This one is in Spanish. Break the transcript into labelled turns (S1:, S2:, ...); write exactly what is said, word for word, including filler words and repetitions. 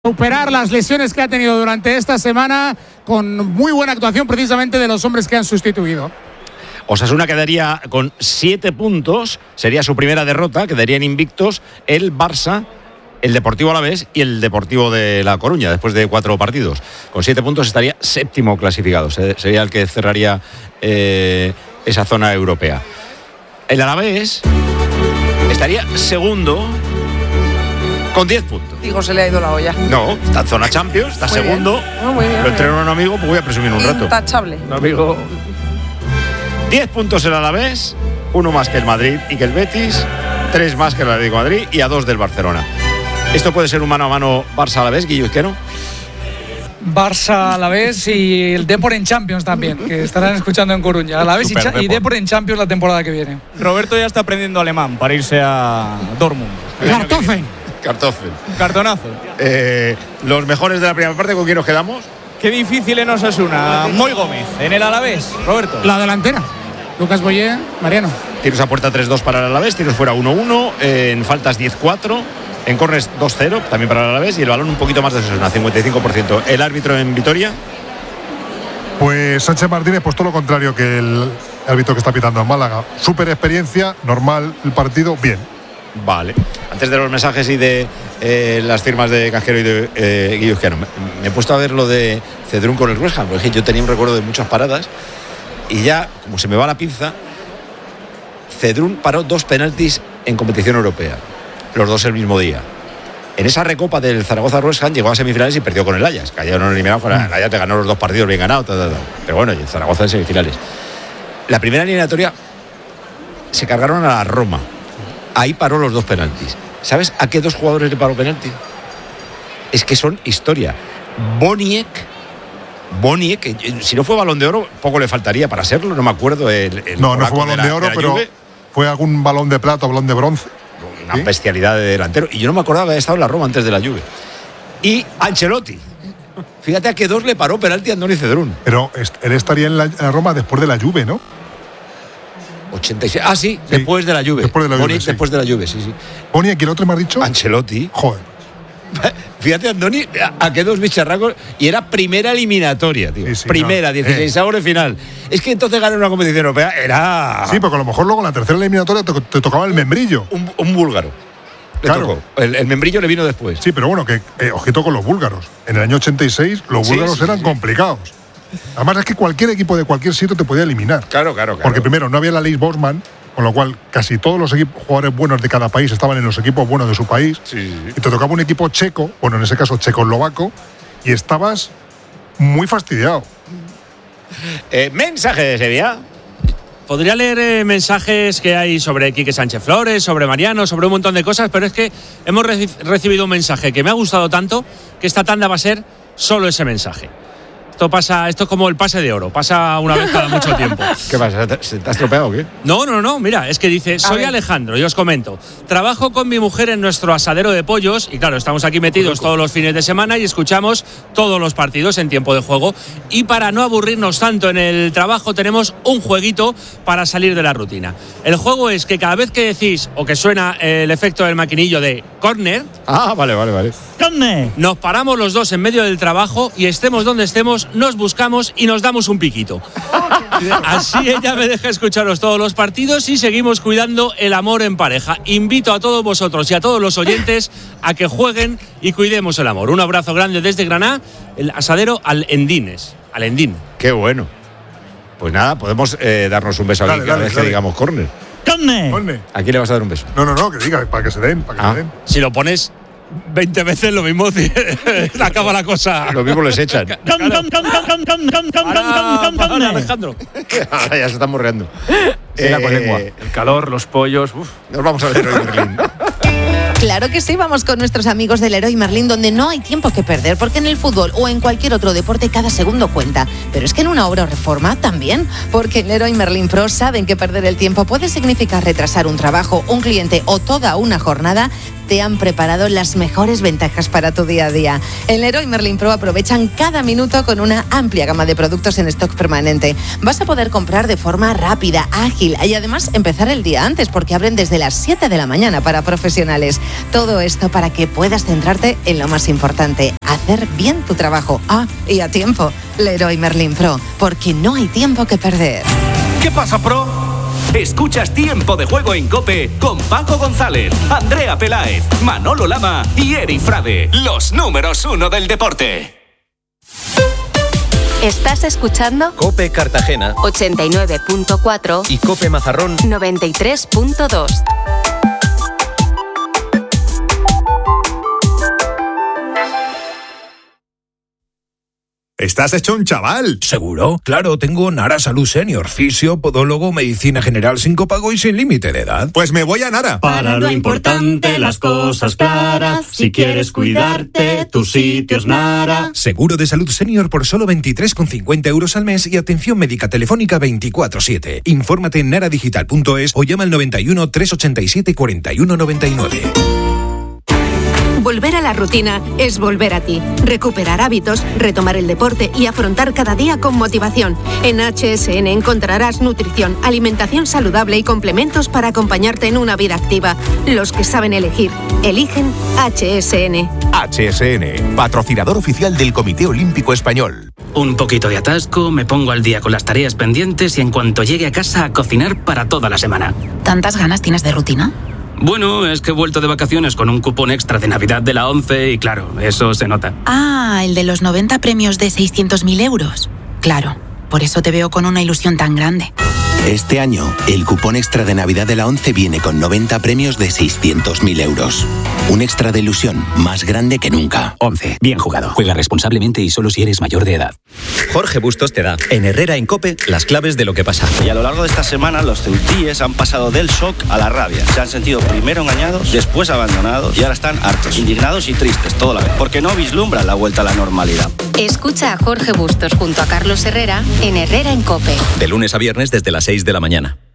S1: Superar las lesiones que ha tenido durante esta semana con muy buena actuación precisamente de los hombres que han sustituido.
S2: Osasuna quedaría con siete puntos, sería su primera derrota, quedarían invictos el Barça, el Deportivo Alavés y el Deportivo de La Coruña, después de cuatro partidos. Con siete puntos estaría séptimo clasificado, sería el que cerraría eh, esa zona europea. El Alavés estaría segundo con diez puntos.
S3: Digo, se le ha ido la olla.
S2: No, está en zona Champions, está
S3: muy
S2: segundo.
S3: No, muy bien,
S2: lo entrena un amigo, pues voy a presumir un rato.
S3: Intachable.
S2: Un amigo. diez puntos el Alavés, uno más que el Madrid y que el Betis, tres más que el Atlético de Madrid y a dos del Barcelona. Esto puede ser un mano a mano Barça-Alavés, Guillo Izquierdo.
S4: Barça Alavés y el Depor en Champions también, que estarán escuchando en Coruña. Alavés y, Cha- y Depor en Champions la temporada que viene.
S5: Roberto ya está aprendiendo alemán para irse a Dortmund.
S1: Kartoffel.
S2: Kartoffel.
S5: Cartonazo.
S2: Eh, los mejores de la primera parte, ¿con quién nos quedamos?
S5: Qué difícil en Osasuna. Moy Gómez, en el Alavés. Roberto.
S1: La delantera. Lucas Boyé, Mariano.
S2: Tiros a puerta tres dos para el Alavés, tiros fuera uno uno, en faltas diez cuatro, en corners dos cero, también para el Alavés, y el balón un poquito más de Osasuna, cincuenta y cinco por ciento. ¿El árbitro en Vitoria?
S6: Pues Sánchez Martínez, pues todo lo contrario que el árbitro que está pitando en Málaga. Súper experiencia, normal el partido, bien.
S2: Vale. Antes de los mensajes y de eh, las firmas de Casquero y de eh, Guillo Izquierdo, me, me he puesto a ver lo de Cedrún con el West Ham, porque yo tenía un recuerdo de muchas paradas y ya, como se me va la pinza, Cedrún paró dos penaltis en competición europea, los dos el mismo día. En esa recopa del Zaragoza-West Ham llegó a semifinales y perdió con el Ajax. Cayeron eliminados, el Ajax te ganó los dos partidos bien ganados, ta, ta, ta. Pero bueno, y el Zaragoza en semifinales. La primera eliminatoria se cargaron a la Roma. Ahí paró los dos penaltis. ¿Sabes a qué dos jugadores le paró penalti? Es que son historia. Boniek, Boniek, si no fue Balón de Oro, poco le faltaría para serlo, no me acuerdo. El, el
S6: no, no fue Balón de, la, de Oro, de pero Juve. Fue algún Balón de Plata o Balón de Bronce.
S2: Una ¿sí? bestialidad de delantero. Y yo no me acordaba que había estado en la Roma antes de la Juve. Y Ancelotti. Fíjate a qué dos le paró penalti a Andoni Cedrún.
S6: Pero él estaría en la, en la Roma después de la Juve, ¿no?
S2: ochenta y seis. Ah, sí,
S6: sí,
S2: después de la Juve.
S6: Después de la Juve,
S2: Boniek,
S6: sí.
S2: después de la Juve, sí, sí.
S6: Boniek, ¿quién otro me has dicho?
S2: Ancelotti.
S6: Joder.
S2: Fíjate, Andoni, a, a qué dos bicharracos. Y era primera eliminatoria, tío. Sí, sí, primera, no. dieciséis eh. de final. Es que entonces ganar una competición europea era.
S6: Sí, porque a lo mejor luego en la tercera eliminatoria te, te tocaba el membrillo.
S2: Un, un búlgaro. Le
S6: claro.
S2: Tocó. El, el membrillo le vino después.
S6: Sí, pero bueno, que eh, ojito con los búlgaros. En el año ochenta y seis los
S2: sí,
S6: búlgaros
S2: sí,
S6: eran
S2: sí.
S6: complicados. Además es que cualquier equipo de cualquier sitio te podía eliminar.
S2: Claro, claro, claro.
S6: Porque primero no había la ley Bosman, con lo cual casi todos los equipos, jugadores buenos de cada país estaban en los equipos buenos de su país.
S2: Sí, sí, sí.
S6: Y te tocaba un equipo checo, bueno, en ese caso checoslovaco, y estabas muy fastidiado.
S2: Eh, mensaje de Sevilla.
S7: Podría leer eh, mensajes que hay sobre Quique Sánchez Flores, sobre Mariano, sobre un montón de cosas, pero es que hemos reci- recibido un mensaje que me ha gustado tanto que esta tanda va a ser solo ese mensaje. Esto pasa, esto es como el pase de oro, pasa una vez cada mucho tiempo.
S2: ¿Qué pasa? ¿Se te ha estropeado o qué?
S7: No, no, no, mira, es que dice, soy Alejandro, y os comento, trabajo con mi mujer en nuestro asadero de pollos, y claro, estamos aquí metidos todos los fines de semana y escuchamos todos los partidos en tiempo de juego, y para no aburrirnos tanto en el trabajo tenemos un jueguito para salir de la rutina. El juego es que cada vez que decís, o que suena el efecto del maquinillo de córner,
S2: ah, vale, vale, vale.
S7: nos paramos los dos en medio del trabajo y estemos donde estemos, nos buscamos y nos damos un piquito. Así ella me deja escucharos todos los partidos y seguimos cuidando el amor en pareja. Invito a todos vosotros y a todos los oyentes a que jueguen y cuidemos el amor. Un abrazo grande desde Granada, el asadero Al Endines. Al Endín.
S2: Qué bueno. Pues nada, podemos eh, darnos un beso aquí
S6: dale,
S2: cada
S6: dale,
S2: vez
S6: dale.
S2: que digamos córner.
S6: ¡Córner!
S2: ¿A quién le vas a dar un beso?
S6: No, no, no, que diga, para que se den, para que
S2: ah.
S6: se den.
S7: Si lo pones veinte veces lo mismo, acaba la cosa.
S2: Lo mismo les echan.
S7: Para, Alejandro.
S2: Ahora ya se están morreando.
S5: Era
S2: eh,
S5: con lengua. El calor, los pollos. Uf.
S2: Nos vamos a ver hoy, Merlín.
S8: Claro que sí, vamos con nuestros amigos del Leroy Merlin, donde no hay tiempo que perder, porque en el fútbol o en cualquier otro deporte cada segundo cuenta. Pero es que en una obra o reforma también, porque en Leroy Merlin Pro saben que perder el tiempo puede significar retrasar un trabajo, un cliente o toda una jornada. te han preparado las mejores ventajas para tu día a día. En Leroy Merlin Pro aprovechan cada minuto con una amplia gama de productos en stock permanente. Vas a poder comprar de forma rápida, ágil y además empezar el día antes porque abren desde las siete de la mañana para profesionales. Todo esto para que puedas centrarte en lo más importante, hacer bien tu trabajo. Ah, y a tiempo. Leroy Merlin Pro, porque no hay tiempo que perder.
S3: ¿Qué pasa, Pro? Escuchas Tiempo de Juego en COPE con Paco González, Andrea Peláez, Manolo Lama y Eri Frade, los números uno del deporte.
S9: Estás escuchando
S10: COPE Cartagena
S9: ochenta y nueve punto cuatro
S10: y COPE Mazarrón
S9: noventa y tres punto dos.
S11: ¿Estás hecho un chaval?
S12: ¿Seguro? Claro, tengo Nara Salud Senior, fisio, podólogo, medicina general sin copago y sin límite de edad.
S11: Pues me voy a Nara.
S13: Para lo importante, las cosas claras. Si quieres cuidarte, tu sitio es Nara.
S12: Seguro de salud senior por solo veintitrés con cincuenta euros al mes y atención médica telefónica veinticuatro siete. Infórmate en naradigital punto es o llama al noventa y uno, trescientos ochenta y siete, cuarenta y uno noventa y nueve.
S14: Volver a la rutina es volver a ti. Recuperar hábitos, retomar el deporte y afrontar cada día con motivación. En H S N encontrarás nutrición, alimentación saludable y complementos para acompañarte en una vida activa. Los que saben elegir, eligen H S N.
S15: H S N, patrocinador oficial del Comité Olímpico Español.
S16: Un poquito de atasco, me pongo al día con las tareas pendientes y en cuanto llegue a casa a cocinar para toda la semana.
S17: ¿Tantas ganas tienes de rutina?
S16: Bueno, es que he vuelto de vacaciones con un cupón extra de Navidad de la ONCE y claro, eso se nota.
S17: Ah, el de los noventa premios de seiscientos mil euros. Claro, por eso te veo con una ilusión tan grande.
S18: Este año, el cupón extra de Navidad de la ONCE viene con noventa premios de seiscientos mil euros. Un extra de ilusión más grande que nunca.
S19: ONCE, bien jugado. Juega responsablemente y solo si eres mayor de edad.
S10: Jorge Bustos te da, en Herrera en COPE, las claves de lo que pasa.
S20: Y a lo largo de esta semana, los ceutíes han pasado del shock a la rabia. Se han sentido primero engañados, después abandonados y ahora están hartos, indignados y tristes, todo la vez. Porque no vislumbran la vuelta a la normalidad.
S9: Escucha a Jorge Bustos junto a Carlos Herrera en Herrera en COPE.
S10: De lunes a viernes desde las seis de la mañana.